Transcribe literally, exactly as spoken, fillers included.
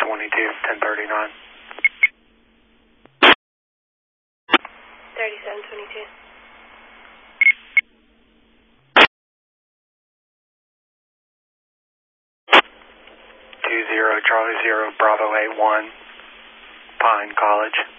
twenty-two, ten thirty-nine. thirty-seven twenty-two. Two zero Charlie zero Bravo eight one Pine College.